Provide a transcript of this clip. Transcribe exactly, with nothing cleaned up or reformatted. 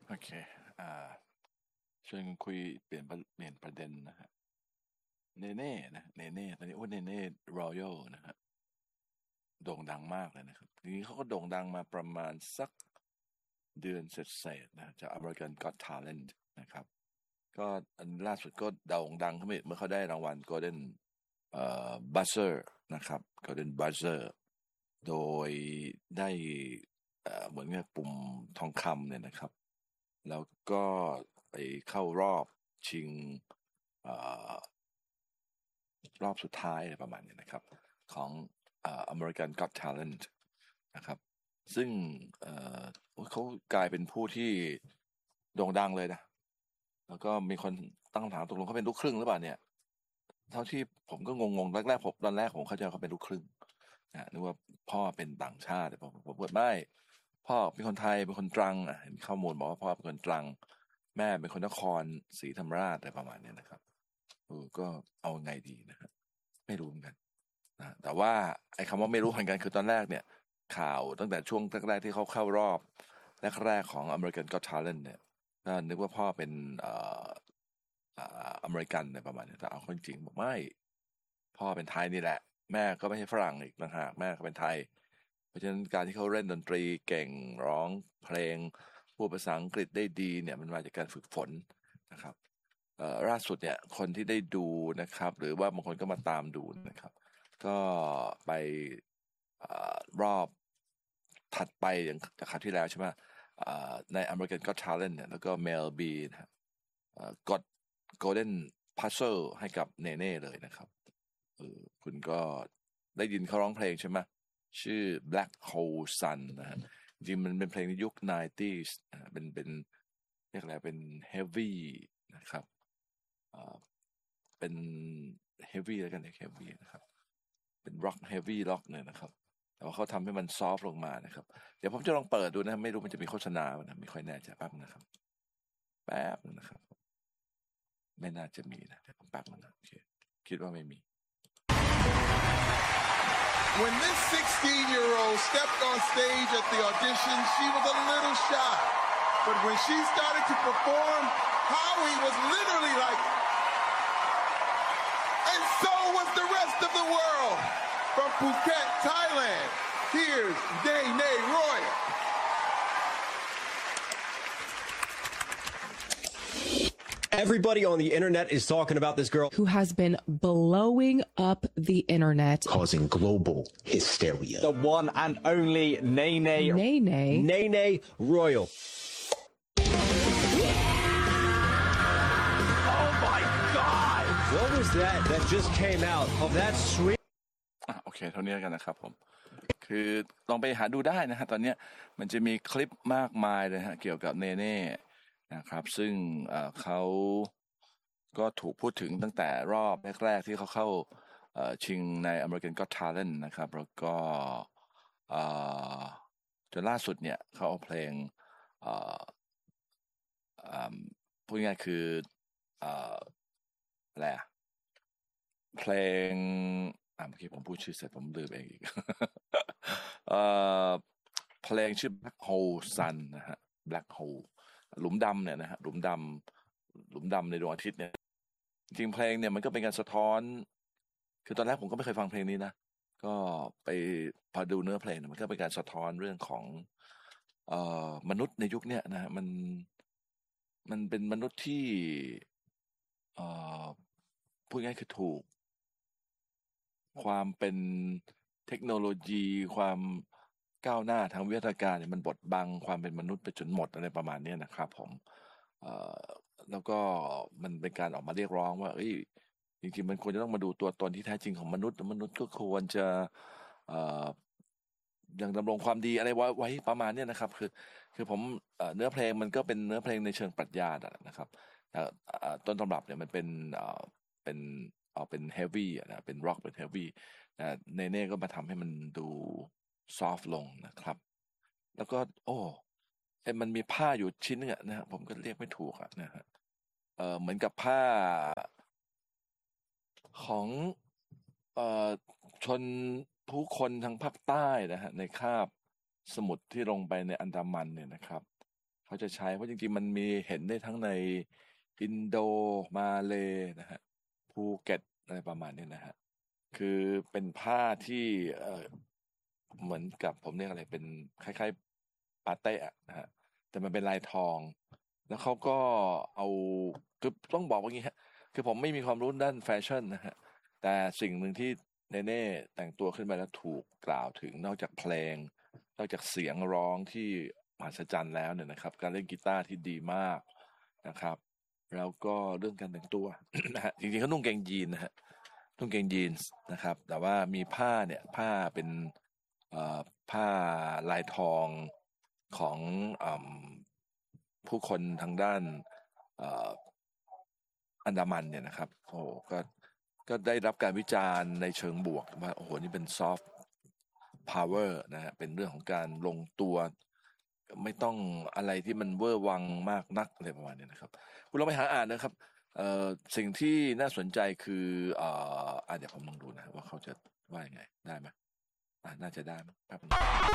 โอเคอ่าชวนคุยเปลี่ยนประเปลี่ยนประเด็นนะฮะเนเน่นะเนเน่ตอนนี้โอ้เนเน่รอยัลนะฮะโด่งดังมากเลยนะครับทีนี้เขาก็โด่งดังมาประมาณสักเดือนเศษๆนะจาก American Got Talent นะครับก็อันล่าสุดก็โด่งดังขึ้นมาอีกเมื่อเขาได้รางวัล Golden เอ่อ Buzzer นะครับ Golden Buzzer โดยได้เอ่อเหมือนกับปุ่มทองคำเนี่ยนะครับแล้วก็ไปเข้ารอบชิงเอ่อรอบสุดท้ายอะไรประมาณนี้นะครับของเอ่อ American Got Talent นะครับซึ่งเอ่อเขากลายเป็นผู้ที่โด่งดังเลยนะแล้วก็มีคนตั้งคำถามตกลงเขาเป็นลูกครึ่งหรือเปล่าเนี่ยเท่าที่ผมก็งงๆแรกๆผมตอนแรกผมเข้าใจว่าเขาเป็นลูกครึ่งนะนึกว่าพ่อเป็นต่างชาติแต่ผมผมเปิดไม่พ่อเป็นคนไทยเป็นคนตรังอ่ะเห็นข้อมูลบอกว่าพ่อเป็นคนตรังแม่เป็นคนนครศรีธรรมราชอะไรประมาณนี้นะครับเออก็เอาไงดีนะฮะไม่รู้เหมือนกันนะแต่ว่าไอ้คำว่าไม่รู้เหมือนกันคือตอนแรกเนี่ยข่าวตั้งแต่ช่วงแรกๆที่เขาเข้ารอบแรกๆของ American Got Talent เนี่ยก็นึกว่าพ่อเป็นเอ่อเอ่ออเมริกันอะไรประมาณนี้แต่เอาเข้าจริงๆบอกไม่พ่อเป็นไทยนี่แหละแม่ก็ไม่ใช่ฝรั่งอีกต่างหากแม่ก็เป็นไทยเพราะฉะนั้นการที่เขาเล่นดนตรีเก่งร้องเพลงพูดภาษาอังกฤษได้ดีเนี่ยมันมาจากการฝึกฝนนะครับเอ่อล่าสุดเนี่ยคนที่ได้ดูนะครับหรือว่าบางคนก็มาตามดูนะครับก็ไปเอ่อรอบถัดไปอย่างจากคราวที่แล้วใช่ไหมเอ่อใน American Got Talent เนี่ยแล้วก็ Mel B นะฮะเอ่อกด Golden Puzzle ให้กับเนเน่เลยนะครับเออคุณก็ได้ยินเขาร้องเพลงใช่ไหมชื่อ Black Hole Sun นะฮะจริงๆมันเป็นเพลงในยุค ไนน์ตี้ส์ นะฮะเป็นเป็นเรียกอะไรเป็น heavy นะครับเอ่อเป็น heavy แล้วกันเรียก heavy นะครับเป็น rock heavy rock เนี่ยนะครับแต่ว่าเขาทำให้มันซอฟต์ลงมานะครับเดี๋ยวผมจะลองเปิดดูนะไม่รู้มันจะมีโฆษณาไหมนะไม่ค่อยแน่ใจแป๊บนะครับแป๊บนึงนะครับไม่น่าจะมีนะเดี๋ยวผมแป๊บนึงนะโอเคคิดว่าไม่มี When this sixteen-year-old stepped on stage at the audition, she was a little shy. But when she started to perform, Howie was literally like, and so was the rest of the world. From Phuket, Thailand, here's Nene Royal. Everybody on the internet is talking about this girl who has been blowing up the internet, causing global hysteria. The one and only Nene. Nene. Nene Royal. Oh my God! What was that that just came out of that stream? อ่ะโอเคเท่านี้แล้วกันนะครับผมคือลองไปหาดูได้นะฮะตอนเนี้ยมันจะมีคลิปมากมายเลยฮะเกี่ยวกับเนเน่นะครับซึ่งเอ่อเขาก็ถูกพูดถึงตั้งแต่รอบแรกๆที่เขาเข้าเอ่อชิงใน American Got Talent นะครับแล้วก็เอ่อจนล่าสุดเนี่ยเขาเอาเพลงเอ่อเอ่อพูดง่ายๆคือเอ่ออะไรอะเพลงอ่าเมื่อกี้ผมพูดชื่อเสร็จผมลืมเองอีก เอ่อเพลงชื่อ Black Hole Sun นะฮะ Black Hole หลุมดำเนี่ยนะฮะหลุมดำหลุมดำในดวงอาทิตย์เนี่ยจริงเพลงเนี่ยมันก็เป็นการสะท้อนคือตอนแรกผมก็ไม่เคยฟังเพลงนี้นะก็ไปพอดูเนื้อเพลงมันก็เป็นการสะท้อนเรื่องของเอ่อมนุษย์ในยุคเนี้ยนะฮะมันมันเป็นมนุษย์ที่เอ่อพูดง่ายคือถูกความเป็นเทคโนโลยีความก้าวหน้าทางวิทยาการเนี่ยมันบดบังความเป็นมนุษย์ไปจนหมดอะไรประมาณนี้นะครับผมเอ่อแล้วก็มันเป็นการออกมาเรียกร้องว่าเอ้ยจริงๆมันควรจะต้องมาดูตัวตนที่แท้จริงของมนุษย์มนุษย์ก็ควรจะเอ่อยังดำรงความดีอะไรไว้ไว้ประมาณนี้นะครับคือคือผมเอ่อเนื้อเพลงมันก็เป็นเนื้อเพลงในเชิงปรัชญานะครับแต่เอ่อต้นตำรับเนี่ยมันเป็นเอ่อเป็นเอาเป็นเฮฟวี่นะเป็นร็อกเป็นเฮฟวี่นะเนเน่ก็มาทำให้มันดูซอฟต์ลงนะครับ แล้วก็โอ้ไอ้มันมีผ้าอยู่ชิ้นนึงอะนะฮะผมก็เรียกไม่ถูกอะนะฮะเออเหมือนกับผ้าของเอ่อชนผู้คนทางภาคใต้นะฮะในคาบสมุทรที่ลงไปในอันดามันเนี่ยนะครับเขาจะใช้เพราะจริงๆมันมีเห็นได้ทั้งในอินโดมาเลนะฮะภูเก็ตอะไรประมาณนี้นะฮะคือเป็นผ้าที่เอ่อเหมือนกับผมเรียกอะไรเป็นคล้ายๆปาเต้อะนะฮะแต่มันเป็นลายทอง แล้วเขาก็เอาคือต้องบอกว่างี้ฮะคือผมไม่มีความรู้ด้านแฟชั่นนะฮะแต่สิ่งหนึ่งที่เนเน่แต่งตัวขึ้นมาแล้วถูกกล่าวถึงนอกจากเพลง นอกจากเสียงร้องที่มหัศจรรย์แล้วเนี่ยนะครับ การเล่นกีตาร์ที่ดีมากนะครับ แล้วก็เรื่องการแต่งตัว นะฮะจริงๆเขานุ่งกางเกงยีนนะฮะนุ่งกางเกงยีนส์นะครับ แต่ว่ามีผ้าเนี่ยผ้าเป็นเอ่อผ้าลายทองของอืมผู้คนทางด้านเอ่ออันดามันเนี่ยนะครับโอ้ก็ก็ได้รับการวิจารณ์ในเชิงบวกว่าโอ้โหนี่เป็นซอฟต์พาวเวอร์นะฮะเป็นเรื่องของการลงตัวไม่ต้องอะไรที่มันเวอร์วังมากนักอะไรประมาณนี้นะครับคุณลองไปหาอ่านนะครับเอ่อสิ่งที่น่าสนใจคือเอ่ออ่ะเดี๋ยวผมลองดูนะว่าเขาจะว่ายังไงได้ไหมอ่ะน่าจะได้มั้งแป๊บนึง